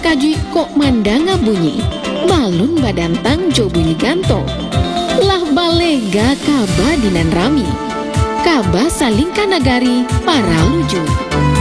kajui kok mandanga bunyi, balun badantang jo bunyi ganto. Lah balega kaba dinan rami, kaba saling kanagari para luju.